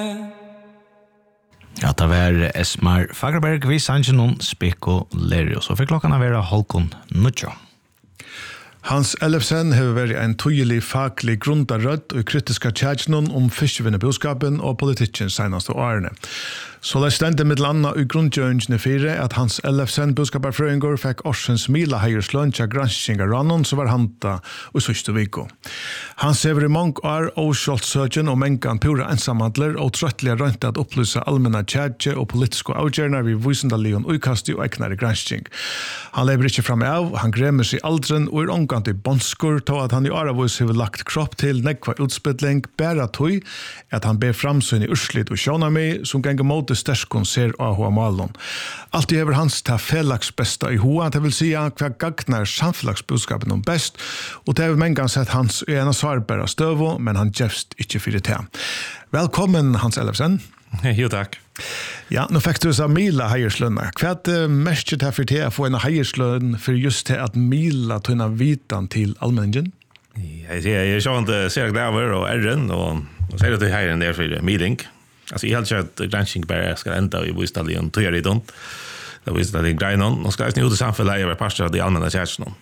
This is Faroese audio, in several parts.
Ja, det var Esmar Fagerberg, vi sannsyn noen Speko Lerius, og for klokken er være Holkon Nutsjo. Hans Ellefsen har vært en tydelig faglig grundarrødt og kritiske tjætsjonen om fiskevinnebudskapen og politikken seneste årene. Så det stendte med landa i grundgjøringene 4 at Hans Ellefsen budskaperfrøyngår fikk årsens mila heierslønn til granskningarannon som var hanta og sørste viko. Han sever i mange år åskjoldt søkjen og mengan pura ensamhandler og trøttelig rønte at opplyse allmenna tjætje og politiske avgjørner ved vysendalion uikasti og eknare granskning. Han lever ikke fremme av, han gremer seg aldren og omgant i bonskor til at han i åravus har lagt kropp til nekva utspilling bæra tøy at han ber framsyn i urslit og sjonami som ganger mot sterskon ser av hoa malon. Alt i hever hans ta felags besta i hoa, det vil sija hva gagnar samfelagsbudskapen om best, og det har mengan sett hans i ena svarbæra støvo, men han gjefst ikke fyrir te. Velkommen, Hans Ellefsen. Jo, takk. Ja, nå fikk du så mila heierslønna. Hva er mest det for te å få en heierslønn for just til at mila tøyna vitan til allmenningen? Jeg ser glaver og erren, og ser at det heieren der for miling. Alltså jag har att granskning bara ska ända i Bostadlion tror jag don't. Det visst att det greinon och ska ju ut samfället över pastor de allmänna kyrkan.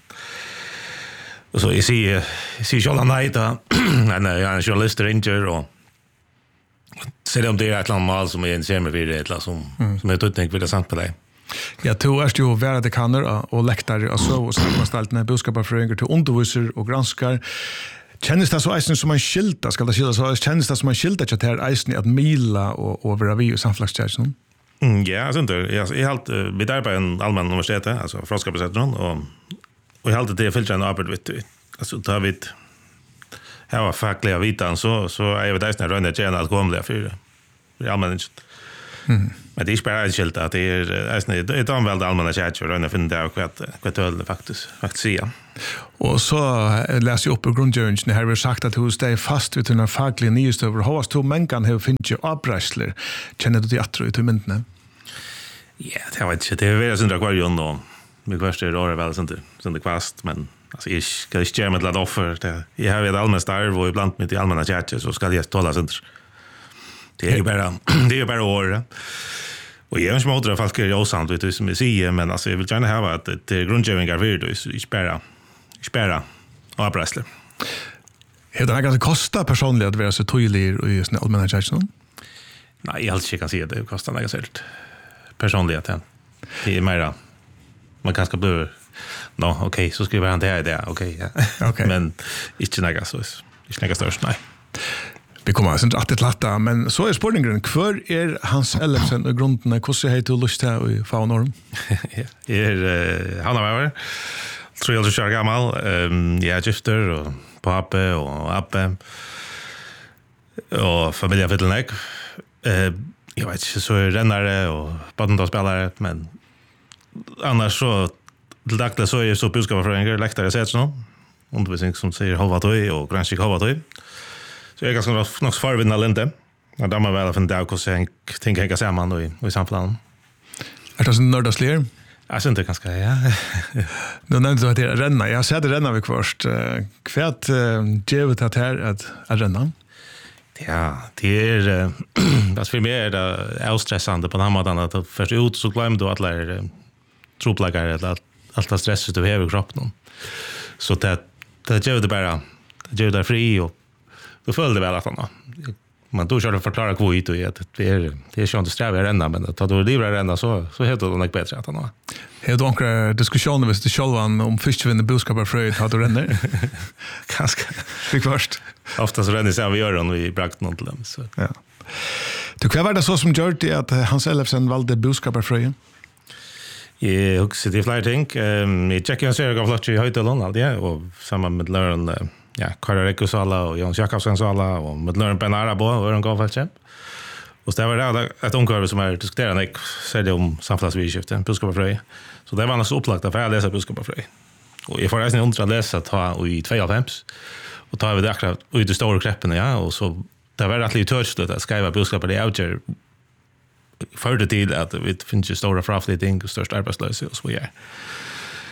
Och så jag ser Jolla Naita jag är en journalist ranger och ser om det är ett land mal som är en semer vid ett land som är tutning för det samfället. Ja, du är ju värda dekaner och läktare och så och sammanställande budskaparfröingar till undervisare och granskar. Känns det så eisen som en skilta, skal det skilta så känns det som en skilta att det här eisen att mila och vara vi i samflagstjärsen? Ja, alltså inte. Jag har halt vi där på en allmän universitet, alltså Franskapssättron och jag har alltid det filtra en arbete vet. Alltså tar vi här var fackliga vitan så är det där runda tjäna att komma för allmän. Men det är bara en skilta att det är det är väldigt allmänna tjänster och runda finna där vad det faktiskt säga. Och så läser jag upp i grundgöringen här vi har sagt att du steg fast vid dina fagliga nyhetsöver. Hur har mänkan här finns ju avbräsler? Känner du det att du i myndene? Ja, det var inte. Det är väl sånt där kvar ju ändå. Med första är väl sånt det kvast, men alltså jag ska inte göra med ett offer. Jag har ett allmänt starv och ibland med i allmänna tjänster så ska jag tåla sånt. Det är ju bara år. Och jag är inte mot folk är osant vet du som jag säger, men alltså jag vill gärna ha att det är grundgivningar för det är spärra och avbräsler. Är det ganska kostar personligt att vara så tydlig i såna allmänna tjänster? Nej, jag alls kan säga det kostar något sånt. Personligt det är mera man kanske blir okej, så skriver han det här där. Okej. Men inte något så. Inte något störst, nej. Vi kommer alltså inte att latta, men så är spårningen. Kvar är Hans Ellefsen och grunderna. Hur heter du lust här i Faunorm? Han var 3 år gammal. Jag är gifter och pappa och appe. Och familjen Fiddleneck. Jag vet inte, så är rännare och badmintonspelare, men annars så till dags så är så budskaparfröingar, läktare sätts någon. Undervisning som säger halvatoj och granskning halvatoj. Så jag är ganska nog förvinna lente. Och där man väl för en dag och sen tänker jag samman och i samplanen. Är det så nördasligare? Jag syns inte ganska, ja. Nu nämnde du att det är renna. Jag ser det renna vid först. Kvärt givet att här att renna? Ja, det är alltså för mig är det avstressande på den här måten att först ut så glömmer du att lära troplagar eller allt det stresset du har i kroppen. Så det gör det bara. Det gör det fri och då följde väl att han man då kör det förklara kvitt och att det är ju inte sträva renna men att då livrar renna så heter det nog bättre att han har. Har du några diskussioner med dig själv om fiskvinne budskaparfröjd har du renner? Ganska. Fick först. Ofta så renner så vi gör om vi brakt något till dem så. Ja. Du kvar var det så som gör det att Hans Ellefsen valde budskaparfröjd? Jag också det flyr ting. Vi checkar en serie av flottar i Höjtalon alltid och samma med Lauren Karl Rekosala och Jens Jakobsen sala och med Lauren Benarabo och en golfchamp. Och det var det ett omkörve som är diskuterande så det om samfällighetsvidskiften budskaparfröjd. Så det var något upplagt att jag läsa budskaparfröjd. Och jag får resten undra läsa ta i 2.5 och tar vi det akkurat i det stora kreppen och så det var rätt lite törsligt att skriva budskapar det outgör för det till att vi finns ju stora fraflytting och störst arbetslöshet och så vidare.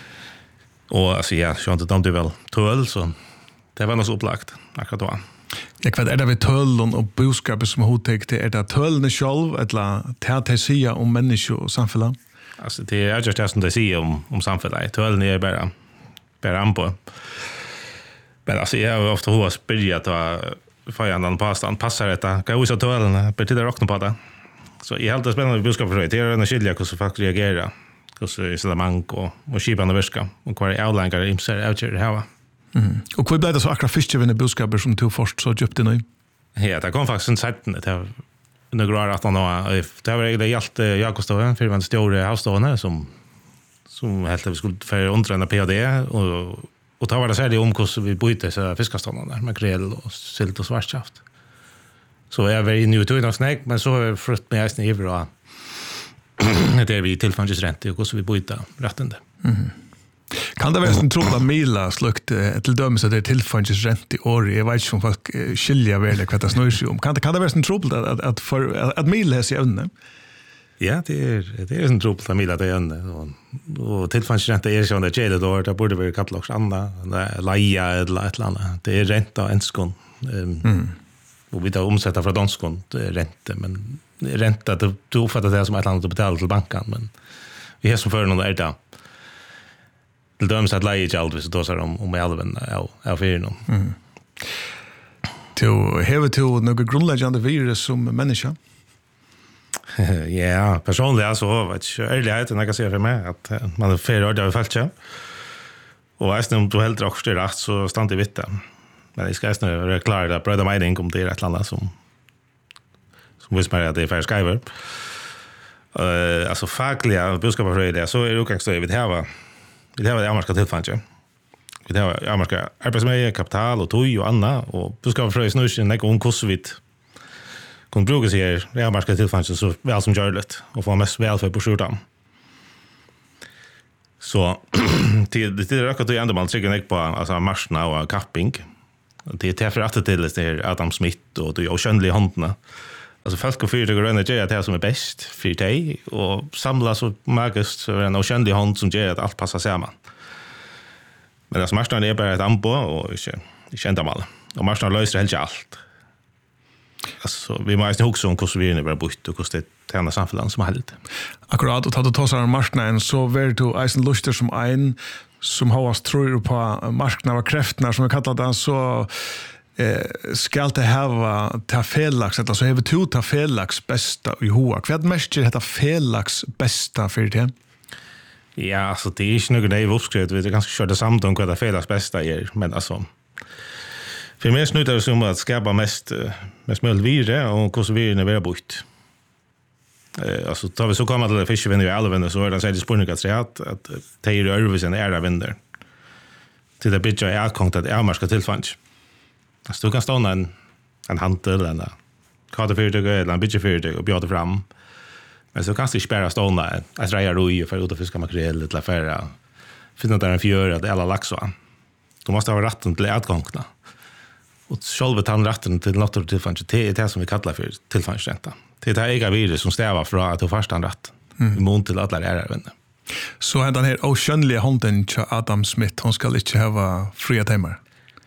Och alltså så inte de väl 12 så det var något upplagt akkurat då. Ja, vad är det vid töllen och budskapet som hotäckt är det töllen själv eller till säga om människor och samhälle? Alltså det är just det som det säger om samhället. Töllen är bara anpå. Men alltså jag har ofta hos börjat att fajandan påstånd passar detta. Kan jag töllen betyder rockna på det. Så jag helt det spännande budskap för det är en skilja hur så folk reagerar. Hur islamank och skipan och verska och kvar outlanger imser outjer här. Och hur blev det så akkurat fiskevänner budskapet som tog först så djupt in i? Ja, det kom faktiskt en sätten det några år att han det var egentlig helt Jakobstoven för en stor havstående som helt vi skulle för underna PhD och ta var det så det om hur vi bytte så fiskaståndarna där makrell och silt och svartskaft. Så jag var inne ute och snäck men så har frukt med hästen i bra. Det är vi tillfångsränta och så vi bytte rättande. Kan det vara en trobla mila slukt till dömes att det är tillfångsränta i år? Jag vet inte om folk skiljer väl vad det snurrar sig om. Kan det vara en trobla att mila här sig önne? Ja, det är en trobla mila det önne. Och tillfångsränta är så det tjejer då det borde vara katalogs andra laja eller ett annat. Det är ränta och enskon. Och vi tar omsätta från danskon ränta men ränta du uppfattar det som ett annat att betala till banken men vi har som för någon där till döms att lägga i allt så så om elven av fyren. Du har några grundläggande virus som människa? Ja, personligen så vet jag ärligheten jag kan säga för mig att man är fyra år där vi fallt och om du helt rakt rätt så stannar det vitt. Men jag ska nästan klara det bröda mening om det är ett land som visst man att det är för skriver. Alltså fackliga budskap för det så är det också vi det har amerikanska tillfällen. Vi har amerikanska arbetsmiljö, kapital och toj och annat och budskap för snurren är om kosvit. Kan bruka sig här det amerikanska tillfällen så väl som görligt och få mest välfärd på skjortan. Så det är också att ändå man tycker inte på alltså marsna och capping. Det är för att det är Adam Smith och de oskönliga hundarna. Alltså folk och fyra går runt och gör det som är bäst för dig och samlas och magiskt så är en oskönlig hund som gör att allt passar samman. Men alltså marsnan är bara ett ambo och inte ändamål. Och marsnan löser helt allt. Alltså vi måste också om hur vi är bara bort och hur det tjänar samhället som helst. Akkurat, och tar du tar sig av marsnan så är du eisen luster som en som har tror på marknaden och kräftorna som vi kallar det så skal det hava ta felax eller så har vi to ta felax bästa i hoa. Vad mest är detta felax bästa för det? Ja, alltså det är inte något naiv uppskrivet. Vi är ganska körda samt om vad det felax bästa är. Men alltså för mig snuttar det som att skapa mest möjligt vire och hur viren är vera bort. Alltså tar vi så kommer till fiskevänner i alven så är det säkert spårning att säga att det är övervisen är vänder. Till det bitcha är konkt att är marska tillfångs. Alltså du kan stå en hantel eller kadefyrtøy eller en bitchefyrtøy och bjuda fram. Men så kan du inte bara stå ett reja roj för att fiska makrell eller för finna där en fjör att alla laxar. Du måste ha rätten till utgångna. Och själva ta rätten till något tillfångs det är det som vi kallar för tillfångsränta. Det är det ega virus som stävar för att du först rätt. Imot till alla vänner. Så den här oskönliga hunden till Adam Smith, hon ska inte ha fria timmar?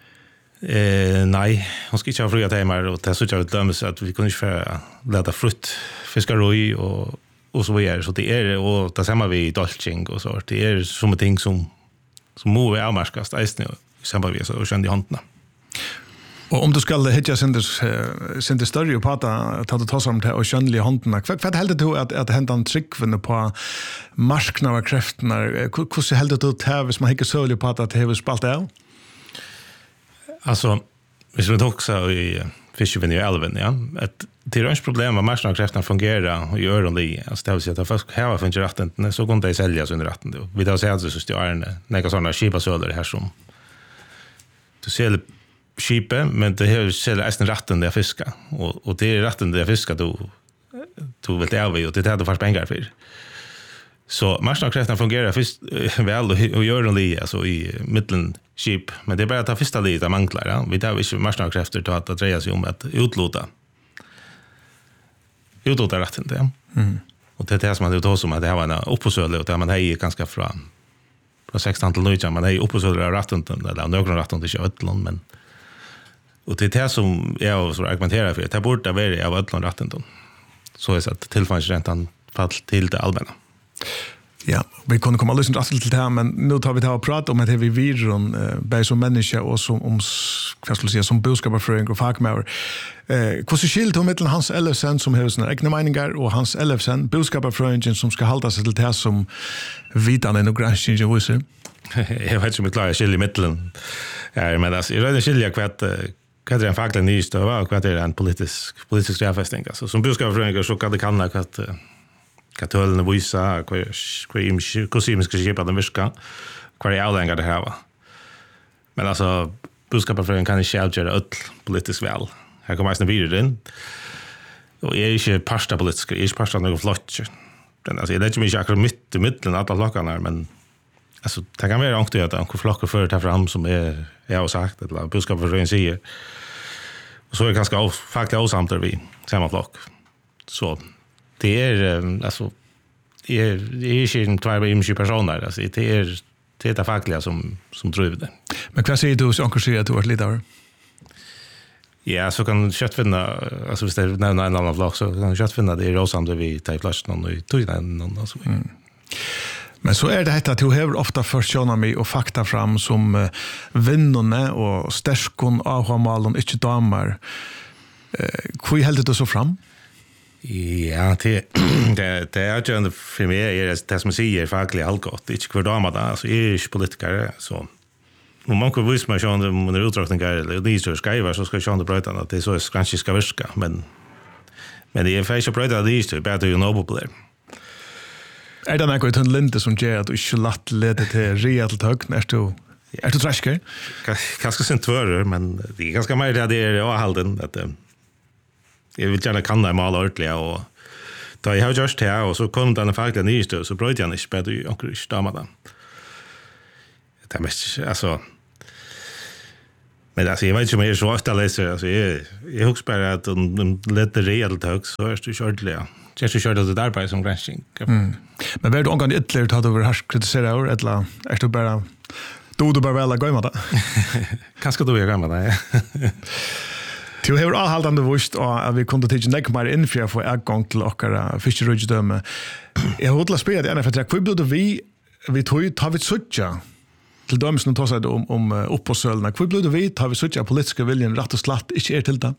Nej, hon ska inte ha fria timmar och det är så att jag dömer att vi kunde inte leta frukt, fiskaroj och så vidare. Så det är, och det samma vi i dolching och så. Det är som ting som må är avmarskast exempelvis och kände i hundarna. Och om du ska hitta sin större och prata ta oss om det och känliga hundarna. Vad helst du att hända en tryckvänner på marknaden och kräftorna? Hur helst du det hvis man inte sörjer på att det har spalt av? Alltså, hvis vi också i fiskevänner i älven, ja. Det är inte problem med marknaden och kräftorna fungerar och gör de det. Alltså det vill säga att folk här finns ju rätten så går det säljas under rätten. Vi tar sig alltså så stjärna några sådana skipasöler här som du ser skipe, men det är själva ästen rätten där fiska och det är rätten där fiska du vill det av och det är det du får pengar för. Så marknadskräftorna fungerar först väl och gör de det alltså i mitten skip, men det är bara att ta första lite manglar, ja. Vi tar ju marknadskräftor till att dreja sig om att utlota rätten det. Och det är det som man då som att det har en uppsöle och där man är ganska från 16 till 19 man är uppsöle rätten eller några rätten till Ötland men Och det är det som jag så argumenterar för. Det borde vara av ödlån ratten. Så är det att tillfallsräntan fall till det allmänna. Ja, vi kunde komma lyssna rätt till det här, men nu tar vi det här och prata om att det vi viron både som människa och som vad ska jag säga som boskaparfröing och fagmäver. Hur skilt om mellan Hans Ellefsen som har sina egna meningar och Hans Ellefsen boskaparfröingen som ska hålla sig till det här som vitan och granskningen visar? Jag vet inte om jag klarar skilja i mitten. Men alltså, jag vet skilja vad är en faglig nystöva och vad är en politisk rävfästning. Alltså, som boskaparfröing så kan det kanna att tullen visa hur kosimiska skipa den virka, hur är avlängare det här va. Men alltså, boskaparfröing kan inte avgöra öll politiskt väl. Här kommer jag vidare in. Och jag är inte parsta politiska, jag är inte parsta någon flott. Alltså, jag vet inte akkurat mitt i mitten alla flockarna, men alltså, det kan vara ångt att en flockar för att ta fram som jag har sagt, eller boskaparfröing säger. Och så är det ganska fackliga osamter vi samma flock. Så det är alltså det är inte två personer alltså det är fackliga som driver det. Men vad säger du så engagerat du har lite av? Ja, så kan köttfinna alltså hvis det nämna en annan flock så kan köttfinna det är rosamt vi tar plats någon och tog någon alltså. Men så är det att du har ofta försköna mig och fakta fram som vinnarna och stärskon av malen inte damer. Hur helt det så fram? Ja, det är ju för mig är det som säger fackligt halvgott. Inte kvar damer där, alltså är inte politiker så. Om man kan visa mig sjön under utdragningar eller det skriver så ska jag sjön bröta att det så är kanske ska virka, men det är faktiskt bröta det är bättre ju noble. Är det något en linte som ger att du inte lätt leder till rejält högt när du träskar? Ganska sent tvåror, men det är ganska mer det är avhalden att jag vill gärna kanna mal ordentligt och då jag har gjort det här och så kom den fackliga nystöd så bröt jag inte bättre ju och stämma den. Det är mest alltså men alltså jag vet inte om jag är så ofta läser alltså jag hoppas bara att de lite rejält högt så är det ordentligt. Jag ska köra det där på som granskning. Men vad du omgående ytterligare att du har kritiserat över eller är du bara du bara väl att gå med det? Kanske då jag går med det. Du har avhållande vust och vi kunde till näck mer inför för ägång till och fiskerudöme. Jag vill spela det för att vi blev vi tar vi söka till dem som tar sig om uppåsölna. Vi blev vi tar vi söka politiska viljan rätt och slatt inte är till det.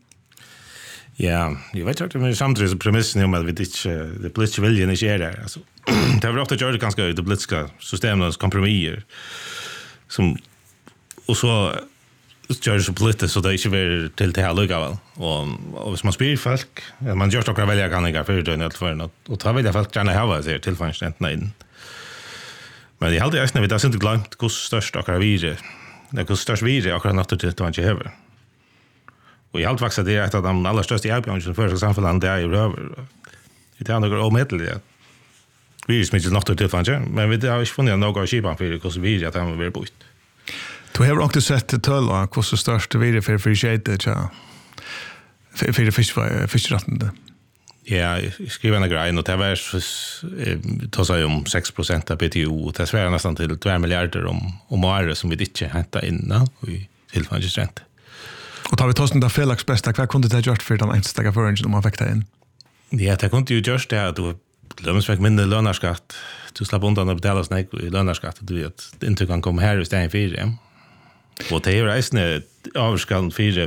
Ja, jag vet inte men samtidigt premissen om att vi inte det politiska viljan inte är där alltså. Det har ofta gjort ganska det politiska systemets kompromisser som och så gör det så politiskt så det inte blir till det här lugga och hvis man spyr folk man gör stockar välja kanningar för det inte för något och tar välja folk gärna ha sig till tillfällsständerna in men jag hade ju när vi där inte glömt hur störst och vidare det hur störst vidare och naturligt att inte över och jag har faktiskt det är ett av de allra största erbjudanden för samhället där i över det är några omedliga vi är smidigt något till fanns men vi har inte funnit några skipan för hur vidare att han vill bort. Du har också sett till och hur störst det är för shade för fiskrätten. Ja, jag skriver en grej och det var tar sig om 6% av BTO och det svarar nästan till 2 miljarder om året som vi inte hämtar in i tillfällsstränt. Och tar vi tossen där felax bästa vad kunde det ha gjort för den enstaka förringen om man fick det in? Ja, det kunde ju görs det att du glömmer mindre löneskatt. Du slapp undan att betala snäck i löneskatt och du vet inte kan komma här i stället för det. Och det är reisende avskall för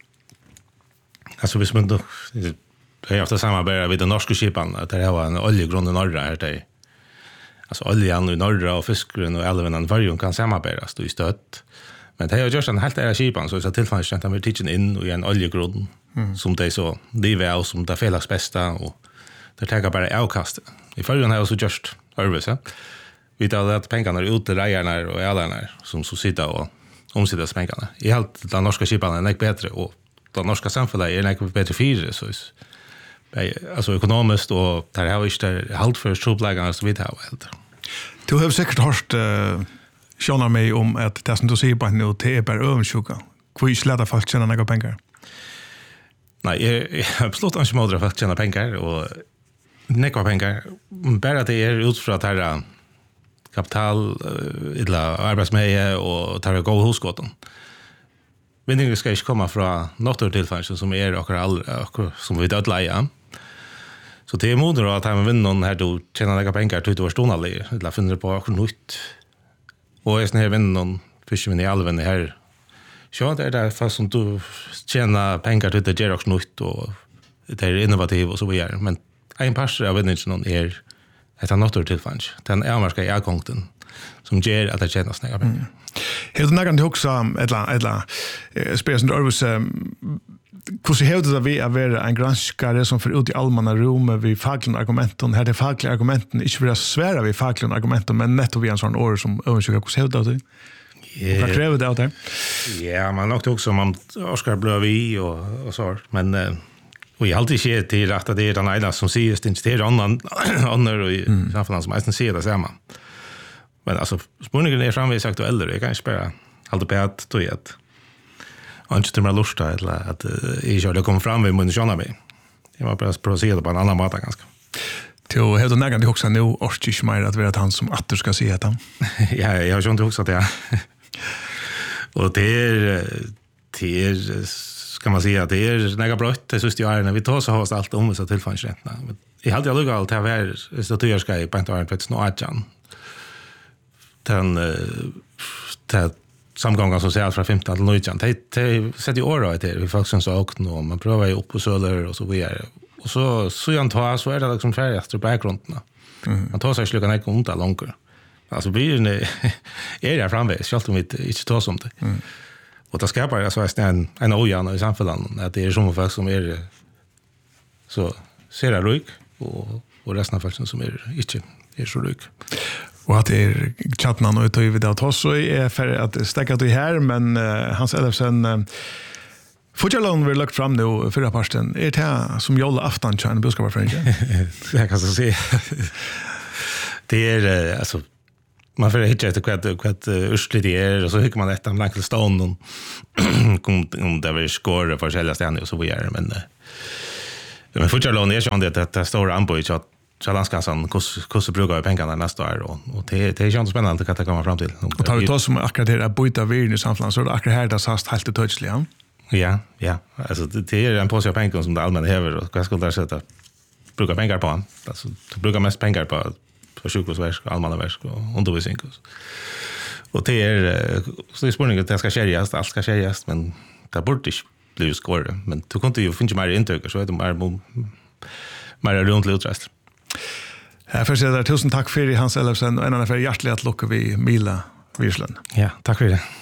alltså hvis man då det är ofta samarbete med den norska skipan att det har en oljegrund i norra här det alltså oljan i norra och fiskgrund och älven varje kan samarbetas då i stött men det har gjort en helt era skipan så tillfälligt att de vill titta in i en oljegrund som det är så det är väl som det felax bästa och det tar bara avkast i förrän har så just arbete vi tar att pengarna är ute rejarna och älvarna som så sitter och omsätta pengarna. I allt den norska skipan är bättre och den norska samhället är bättre för så alltså ekonomiskt och där har vi inte halt för strupplägarna så vitt har helt. Du har säkert hört tjänar mig om att det som du säger på nu det är bara övernsjuka. Hur släta folk tjänar några pengar? Nej, jag absolut inte modra folk tjänar pengar och några pengar bara det är utifrån att här kapital eller arbetsmeje och tar gå hos skotten. vinningen ska inte komma från naturtillfällen som akkurat som vi död leja. Så det är moder att han vinner någon här då tjänar några pengar till år stonallig eller finner på akkurat nytt. Och är här vinner någon fisken i alven här. Så det är där fast som du tjänar pengar till det ger också nytt och det är innovativt och så vidare. Men en pastor av vinningen någon är ett naturtillfällen. Den är i avgången som ger att det tjänas några pengar. Helt närgande också eller spelsen Örvus hur ser det vi är vara en granskare som för ut i allmänna rum vid fackliga argumenten här det fackliga argumenten inte för svära vid fackliga argumenten men netto vi en sån år som översäker hur ser det ut vad kräver det där? Ja, man nog också man Oscar Blövi och så men och jag alltid ser till att det är den ena som säger det inte är annan och i sammanhang som mest ser det samma. Men alltså spårningen är framvis aktuell jag kan inte spela allt på att då att inte till mig lusta eller att jag det kom fram vid muntionen mig. Jag var bara på att se det på en annan måte ganska. Till helt närgande också nu orkar mer att vara han som att du ska se att han. Ja, jag har ju inte också det. Och det är ska man säga att det är några brott det just jag när vi tar så har allt om så tillfällsrätterna. Men jag hade ju allt här var statyrska i Pantaran för snåachan. Den samgångar som säger från 15 till 19. Det sätter ju år det vi folk som så åkt nu man prövar ju upp på söder och så vidare. Och så jag tar så är det liksom färdigt på bakgrunden. Man tar sig sluka ner konta långt. Alltså blir det är det framvägs självt om vi inte tar som det. Och det skapar jag så är det en ojana i samhället att det är som folk som är så ser det ryck och resten av folk som inte är så ryck. Och att det är chattnan och utav vid att så är för att stäcka det här men Hans Ellefsen Fotjallon vill lagt fram nu förra parten är det som jolla afton tjän buskar för inte. Jag kan så se. Det är alltså man får hitta ett kvart ursligt är och så hycker man ett en blank stone och om det vill skåra för själva stjärnor och så vidare men Fotjallon är ju det stora anbud så Chalanskassan hur brukar pengarna nästa år och det är ju inte spännande att det kommer fram till. Och tar vi då som akkurat det att byta virn i samhället så är det akkurat här det sast helt det touchliga. Ja. Alltså det är en påse pengar som det allmänna häver och vad ska där sätta brukar pengar på. Alltså du brukar mest pengar på sjukhusverk, allmänna verk och undervisning. Och det är så det spårningen att det ska skärjas, allt ska skärjas men det borde inte bli skåre. Men du kunde ju finna mer intryck så är det mer runt lutrest. Först säger tusen tack för Hans Ellefsen och en annan för hjärtligt att locka vi Mila Virslund. Ja, tack för det.